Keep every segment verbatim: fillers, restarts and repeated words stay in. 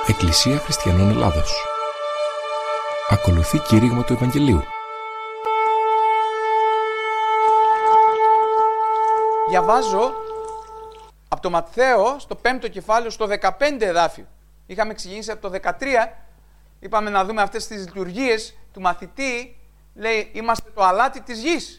Εκκλησία Χριστιανών Ελλάδος. Ακολουθεί κήρυγμα του Ευαγγελίου. Διαβάζω από το Ματθαίο στο πέμπτο κεφάλαιο στο δεκαπέντε εδάφιο. Είχαμε ξεκινήσει από το δεκατρία, είπαμε να δούμε αυτές τις λειτουργίες του μαθητή. Λέει, είμαστε το αλάτι της γης.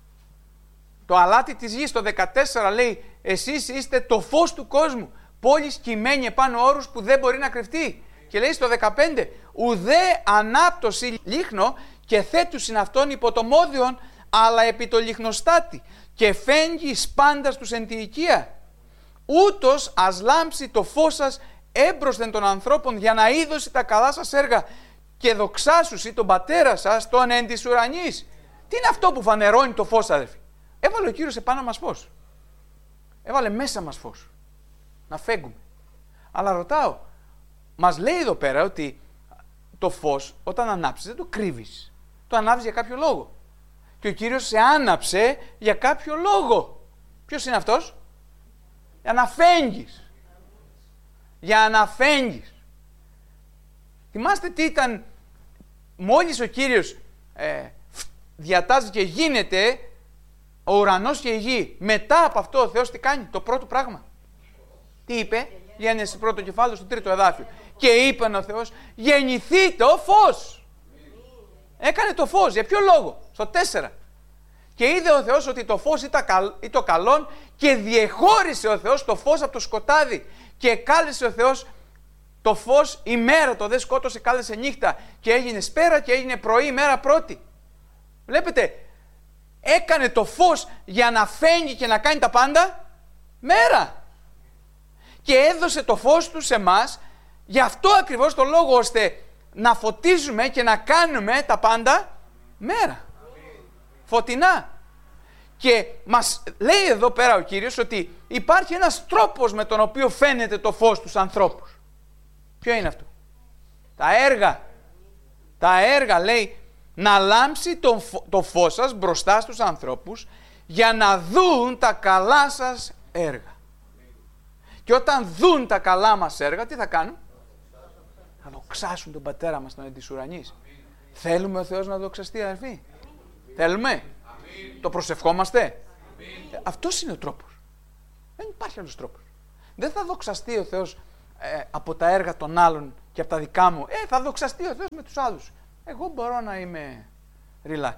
Το αλάτι της γης. Το δεκατέσσερα λέει, εσείς είστε το φως του κόσμου. Πόλη κειμένη επάνω όρους που δεν μπορεί να κρυφτεί. Και λέει στο δεκαπέντε, ουδέ ανάπτωση λίχνο και θέτουσιν αυτόν υπό το μόδιον, αλλά επί το λιχνοστάτη, και φέγγει πάντας τους εν τη οικία. Ούτως ας λάμψει το φως σας έμπροσθεν των ανθρώπων, για να είδωση τα καλά σας έργα και δοξάσουσι τον πατέρα σας τον εν της ουρανής. Τι είναι αυτό που φανερώνει το φως, αδερφοί? Έβαλε ο Κύριος επάνω μας φως. Έβαλε μέσα μας φως. Να φέγγουμε. Αλλά ρωτάω, μας λέει εδώ πέρα ότι το φως όταν ανάψεις δεν το κρύβεις. Το ανάβεις για κάποιο λόγο. Και ο Κύριος σε άναψε για κάποιο λόγο. Ποιος είναι αυτός? Για να φέγγεις. Για να φέγγεις. Θυμάστε τι ήταν μόλις ο Κύριος ε, διατάζει και γίνεται ο ουρανός και η γη. Μετά από αυτό ο Θεός τι κάνει? Το πρώτο πράγμα. Τι είπε? Γέννηση πρώτο κεφάλαιο στο τρίτο εδάφιο. Και είπε ο Θεός, γεννηθεί το φως. Έκανε το φως. Για ποιο λόγο? Στο τέσσερα. Και είδε ο Θεός ότι το φως ήταν το καλόν και διεχώρισε ο Θεός το φως από το σκοτάδι. Και κάλεσε ο Θεός το φως ημέρα, το δε σκότωσε, κάλεσε νύχτα. Και έγινε σπέρα και έγινε πρωί, ημέρα πρώτη. Βλέπετε, έκανε το φως για να φέγγει και να κάνει τα πάντα μέρα. Και έδωσε το φως του σε εμάς, γι' αυτό ακριβώς το λόγο, ώστε να φωτίζουμε και να κάνουμε τα πάντα μέρα. Φωτεινά. Και μας λέει εδώ πέρα ο Κύριος ότι υπάρχει ένας τρόπος με τον οποίο φαίνεται το φως στους ανθρώπους. Ποιο είναι αυτό? Τα έργα. Τα έργα, λέει, να λάμψει το, φω- το φως σας μπροστά στους ανθρώπους για να δουν τα καλά σας έργα. Και όταν δουν τα καλά μας έργα, τι θα κάνουν? Θα δοξάσουν τον πατέρα μας τον εν της ουρανής. Θέλουμε ο Θεός να δοξαστεί, αδελφοί? Θέλουμε? Αμήν. Το προσευχόμαστε? Αυτός είναι ο τρόπος. Δεν υπάρχει άλλος τρόπος. Δεν θα δοξαστεί ο Θεός ε, από τα έργα των άλλων και από τα δικά μου. Ε, θα δοξαστεί ο Θεός με τους άλλους. Εγώ μπορώ να είμαι relax.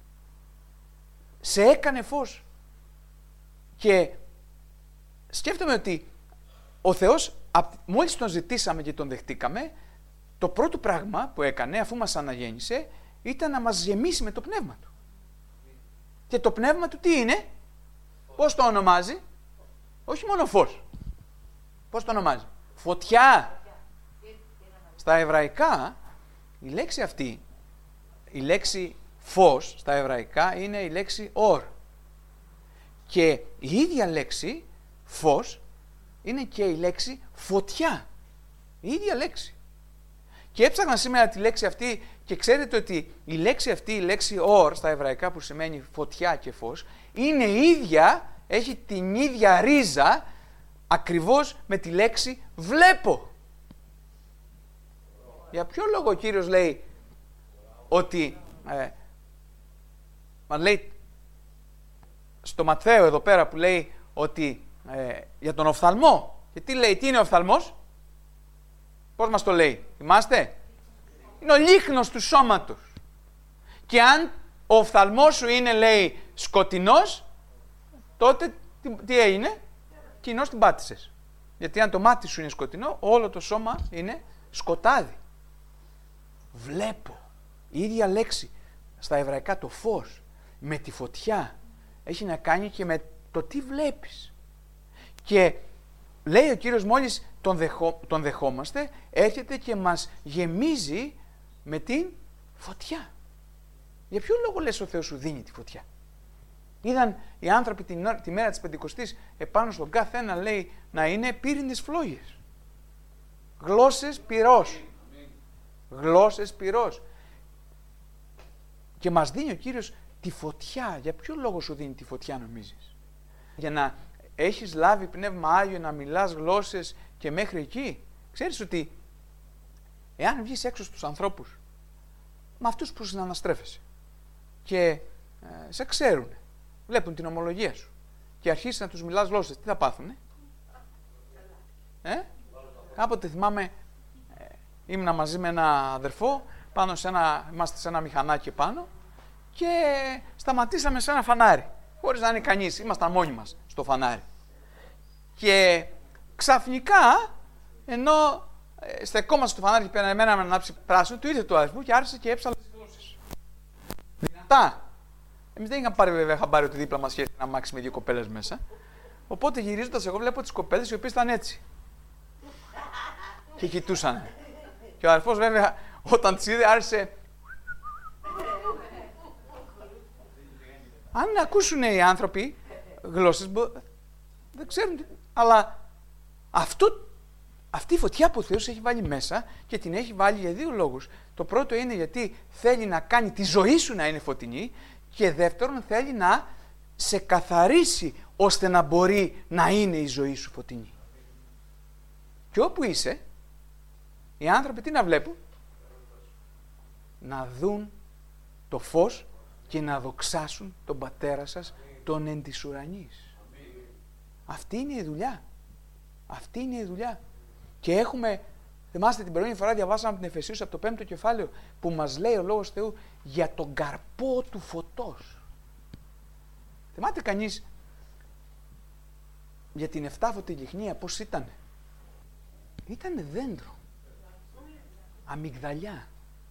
Σε έκανε φως. Και σκέφτομαι ότι ο Θεός, μόλις τον ζητήσαμε και τον δεχτήκαμε, το πρώτο πράγμα που έκανε αφού μας αναγέννησε ήταν να μας γεμίσει με το πνεύμα του. Και το πνεύμα του τι είναι? Πώς το ονομάζει? Όχι μόνο φως. Πώς το ονομάζει? Φωτιά. Στα εβραϊκά η λέξη αυτή, η λέξη φως στα εβραϊκά είναι η λέξη ορ. Και η ίδια λέξη φως είναι και η λέξη φωτιά. Η ίδια λέξη. Και έψαχνα σήμερα τη λέξη αυτή και ξέρετε ότι η λέξη αυτή, η λέξη ορ στα εβραϊκά που σημαίνει φωτιά και φως, είναι ίδια, έχει την ίδια ρίζα ακριβώς με τη λέξη βλέπω. Για ποιο λόγο ο Κύριος λέει ότι, ε, μα λέει στο Ματθαίο εδώ πέρα που λέει ότι ε, για τον οφθαλμό. Και τι λέει, τι είναι ο οφθαλμός? Πώς μας το λέει? Θυμάστε? Είναι ο λίχνος του σώματος. Και αν ο οφθαλμός σου είναι, λέει, σκοτεινός, τότε τι, τι έγινε? Κοινώς την πάτησες. Γιατί αν το μάτι σου είναι σκοτεινό, όλο το σώμα είναι σκοτάδι. Βλέπω. Η ίδια λέξη στα εβραϊκά, το φως με τη φωτιά έχει να κάνει και με το τι βλέπεις. Και λέει ο Κύριος, μόλις τον, δεχό, τον δεχόμαστε, έρχεται και μας γεμίζει με την φωτιά. Για ποιο λόγο λες ο Θεός σου δίνει τη φωτιά? Είδαν οι άνθρωποι την, τη μέρα της Πεντηκοστής επάνω στον κάθε ένα, λέει, να είναι πύρινες φλόγες. Γλώσσες πυρός. Γλώσσες πυρός. Και μας δίνει ο Κύριος τη φωτιά. Για ποιο λόγο σου δίνει τη φωτιά, νομίζεις? Για να έχεις λάβει πνεύμα Άγιο, να μιλάς γλώσσες και μέχρι εκεί? Ξέρεις ότι εάν βγεις έξω στους ανθρώπους, με αυτούς που συναναστρέφεσαι και ε, σε ξέρουν, βλέπουν την ομολογία σου και αρχίσεις να τους μιλάς γλώσσες, τι θα πάθουνε? Ε? Κάποτε θυμάμαι, ε, ήμουνα μαζί με ένα αδερφό, πάνω σε ένα, είμαστε σε ένα μηχανάκι πάνω και σταματήσαμε σε ένα φανάρι, χωρίς να είναι κανείς, ήμασταν μόνοι μας στο φανάρι. Και ξαφνικά, ενώ ε, στεκόμαστε στο φανάρι και περιμέναμε να ανάψει πράσινο, του ήρθε το αδερφό και άρχισε και έψαλε τις γλώσσες. Δυνατά. Εμείς δεν είχαμε πάρει βέβαια χαμπάρι ότι δίπλα μας είχε ένα αμάξι με δύο κοπέλες μέσα. Οπότε γυρίζοντας, εγώ βλέπω τις κοπέλες οι οποίες ήταν έτσι. Και κοιτούσαν. Και ο αδερφός βέβαια όταν τις είδε άρχισε. Αν ακούσουν οι άνθρωποι γλώσσες, δεν ξέρουν τι. Αλλά αυτό, αυτή η φωτιά που ο Θεός έχει βάλει μέσα και την έχει βάλει για δύο λόγους. Το πρώτο είναι γιατί θέλει να κάνει τη ζωή σου να είναι φωτεινή και δεύτερον θέλει να σε καθαρίσει ώστε να μπορεί να είναι η ζωή σου φωτεινή. Και όπου είσαι, οι άνθρωποι τι να βλέπουν? Να δουν το φως και να δοξάσουν τον Πατέρα σας, τον εν της ουρανής. Αυτή είναι η δουλειά. Αυτή είναι η δουλειά. Και έχουμε, θυμάστε την προηγούμενη φορά διαβάσαμε από την Εφεσίους από το πέμπτο κεφάλαιο που μας λέει ο Λόγος Θεού για τον καρπό του φωτός. Θυμάται κανείς για την εφτάφωτη λιχνία πώς ήτανε? Ήτανε δέντρο. Αμυγδαλιά.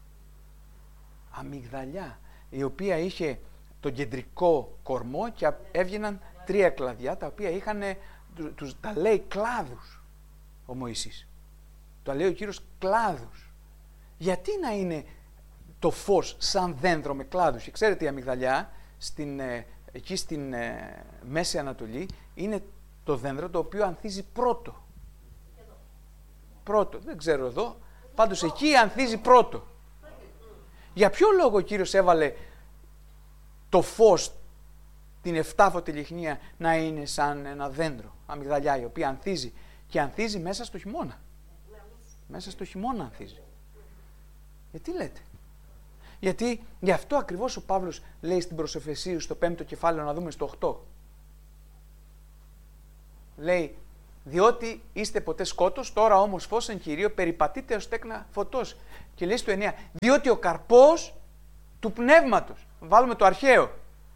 Αμυγδαλιά. Η οποία είχε τον κεντρικό κορμό και έβγαιναν τρία κλαδιά τα οποία είχαν, τους, τα λέει κλάδους ο Μωυσής. Το λέει ο Κύριος κλάδους. Γιατί να είναι το φως σαν δέντρο με κλάδους? Και ξέρετε η αμυγδαλιά στην, εκεί στην ε, Μέση Ανατολή είναι το δέντρο το οποίο ανθίζει πρώτο. Εδώ. Πρώτο. Δεν ξέρω εδώ. Πάντως εκεί ανθίζει πρώτο. Για ποιο λόγο ο Κύριος έβαλε το φως, την εφτάφωτη λιχνία να είναι σαν ένα δέντρο, αμυγδαλιά, η οποία ανθίζει και ανθίζει μέσα στο χειμώνα. Μέσα στο χειμώνα ανθίζει. Γιατί λέτε? Γιατί γι' αυτό ακριβώς ο Παύλος λέει στην προς Εφεσίους στο πέμπτο κεφάλαιο, να δούμε στο οκτώ. Λέει, διότι είστε ποτέ σκότος, τώρα όμως φως εν Κυρίω, περιπατείτε ως τέκνα φωτός. Και λέει στο εννέα, διότι ο καρπός του πνεύματος, βάλουμε το αρχαίο,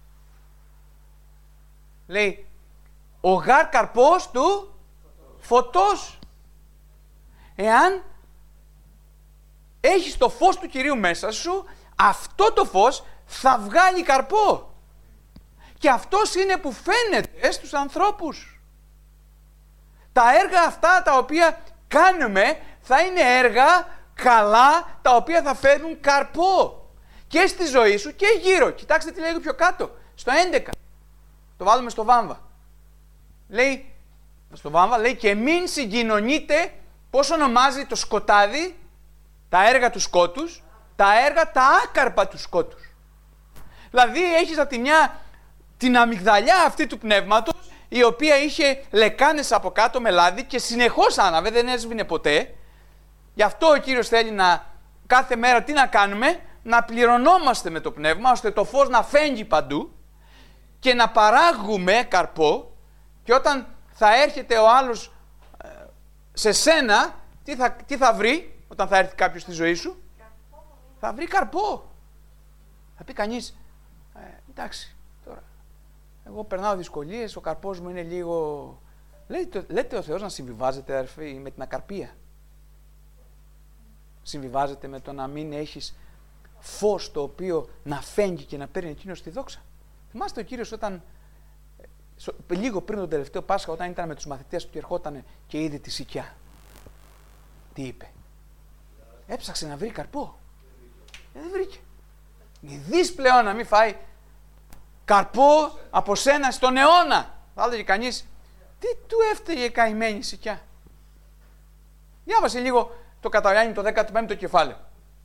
λέει, ο γάρ καρπός του φωτός. Εάν έχεις το φως του Κυρίου μέσα σου, αυτό το φως θα βγάλει καρπό. Και αυτός είναι που φαίνεται στους ανθρώπους. Τα έργα αυτά τα οποία κάνουμε θα είναι έργα καλά, τα οποία θα φέρουν καρπό. Και στη ζωή σου και γύρω. Κοιτάξτε τι λέει πιο κάτω, στο έντεκα. Το βάλουμε στο βάμβα. Λέει, στο βάμβα λέει, και μην συγκοινωνείτε, πώς ονομάζει το σκοτάδι, τα έργα του σκότους, τα έργα τα άκαρπα του σκότους. Δηλαδή έχεις από τη μια την αμυγδαλιά αυτή του πνεύματος, η οποία είχε λεκάνες από κάτω με λάδι και συνεχώς άναβε, δεν έσβηνε ποτέ. Γι' αυτό ο Κύριος θέλει να κάθε μέρα τι να κάνουμε? Να πληρωνόμαστε με το πνεύμα, ώστε το φως να φέγγει παντού και να παράγουμε καρπό. Και όταν θα έρχεται ο άλλος ε, σε σένα, τι θα, τι θα βρει όταν θα έρθει κάποιος στη ζωή σου? Θα βρει καρπό. Θα πει κανείς, ε, εντάξει, τώρα, εγώ περνάω δυσκολίες, ο καρπός μου είναι λίγο... Λέτε, λέτε ο Θεός να συμβιβάζεται, αδερφοί, με την ακαρπία. Συμβιβάζεται με το να μην έχεις φως το οποίο να φέγγει και να παίρνει εκείνος τη δόξα. Θυμάστε ο Κύριος όταν, λίγο πριν τον τελευταίο Πάσχα, όταν ήταν με τους μαθητές του και ερχόταν και είδε τη σικιά. Τι είπε? Έψαξε να βρει καρπό. Ε, δεν βρήκε. Μη δεις πλέον να μην φάει καρπό από σένα στον αιώνα. Θα έλεγε κανείς, τι του έφταιγε η καημένη σικιά? Διάβασε λίγο το Καταλιάνι το δέκατο πέμπτο κεφάλαιο.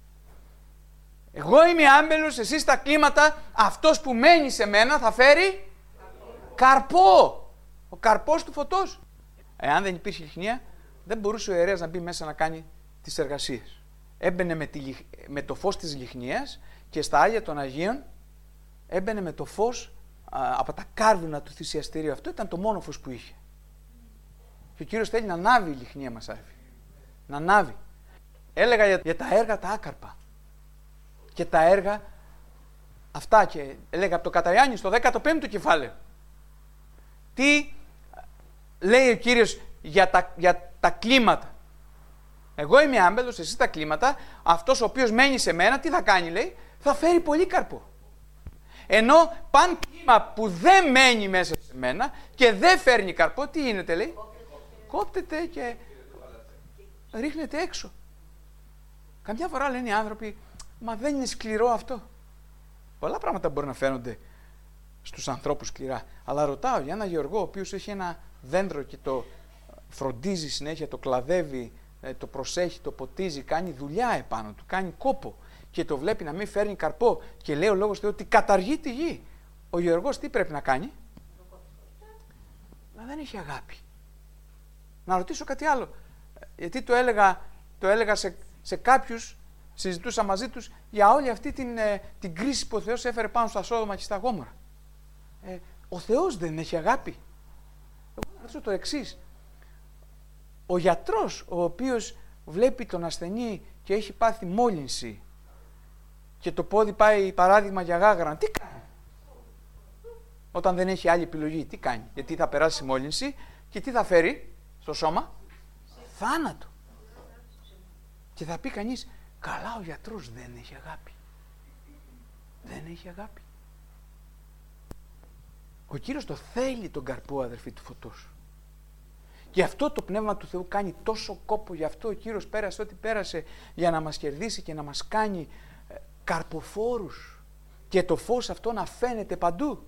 Εγώ είμαι άμπελος, εσύ στα κλίματα, αυτός που μένει σε μένα θα φέρει καρπό. καρπό. Ο καρπός του φωτός. Εάν δεν υπήρχε λιχνία, δεν μπορούσε ο ιερέας να μπει μέσα να κάνει τις εργασίες. έμπαινε με, τη, με το φως της λιχνίας και στα Άγια των Αγίων έμπαινε με το φως α, από τα κάρβουνα του θυσιαστηρίου. Αυτό ήταν το μόνο φως που είχε. Και ο Κύριος θέλει να ανάβει η λιχνία μας, άρφη. Να ανάβει. Έλεγα για, για τα έργα τα άκαρπα. Και τα έργα αυτά, και έλεγα από το κατά Ιωάννη στο δέκατο πέμπτο κεφάλαιο. Τι λέει ο Κύριος για τα, για τα κλίματα. Εγώ είμαι άμπελος, εσύ τα κλίματα. Αυτός ο οποίος μένει σε μένα, τι θα κάνει, λέει, θα φέρει πολύ καρπό. Ενώ παν κλίμα που δεν μένει μέσα σε μένα και δεν φέρνει καρπό, τι γίνεται, λέει, κόπτεται και ρίχνεται έξω. Καμιά φορά λένε οι άνθρωποι, μα δεν είναι σκληρό αυτό. Πολλά πράγματα μπορεί να φαίνονται στους ανθρώπους σκληρά. Αλλά ρωτάω για ένα γεωργό ο οποίος έχει ένα δέντρο και το φροντίζει συνέχεια, το κλαδεύει, το προσέχει, το ποτίζει, κάνει δουλειά επάνω του, κάνει κόπο και το βλέπει να μην φέρνει καρπό και λέει ο λόγος του ότι καταργεί τη γη. Ο γεωργός τι πρέπει να κάνει? Να δεν έχει αγάπη. Να ρωτήσω κάτι άλλο. Γιατί το έλεγα, το έλεγα σε, σε κάποιους, συζητούσα μαζί τους για όλη αυτή την, ε, την κρίση που ο Θεός έφερε πάνω στα Σόδομα και στα Γόμορα. Ε, ο Θεός δεν έχει αγάπη. Εγώ να ρωτήσω το εξής. Ο γιατρός ο οποίος βλέπει τον ασθενή και έχει πάθει μόλυνση και το πόδι πάει παράδειγμα για γάγρα, τι κάνει? Όταν δεν έχει άλλη επιλογή, τι κάνει? Γιατί θα περάσει μόλυνση και τι θα φέρει στο σώμα? Θάνατο. Και θα πει κανείς, καλά, ο γιατρός δεν έχει αγάπη. Δεν έχει αγάπη. Ο Κύριος το θέλει τον καρπό, αδερφοί του φωτός. Γι' αυτό το Πνεύμα του Θεού κάνει τόσο κόπο, γι' αυτό ο Κύριος πέρασε ό,τι πέρασε για να μας κερδίσει και να μας κάνει ε, καρποφόρους και το φως αυτό να φαίνεται παντού.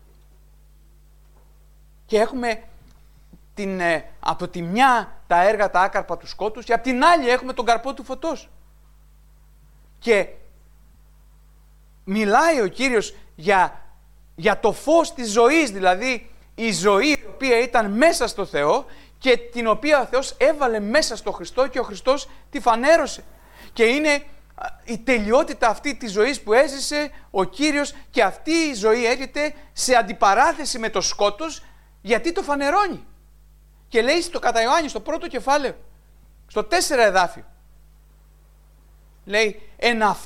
Και έχουμε την, ε, από τη μια τα έργα τα άκαρπα του σκότους και από την άλλη έχουμε τον καρπό του φωτός. Και μιλάει ο Κύριος για, για το φως της ζωής, δηλαδή η ζωή η οποία ήταν μέσα στο Θεό και την οποία ο Θεός έβαλε μέσα στο Χριστό και ο Χριστός τη φανέρωσε. Και είναι η τελειότητα αυτή της ζωής που έζησε ο Κύριος και αυτή η ζωή έρχεται σε αντιπαράθεση με το σκότος γιατί το φανερώνει. Και λέει στο κατά Ιωάννη, στο πρώτο κεφάλαιο, στο τέσσερα εδάφιο, λέει, εν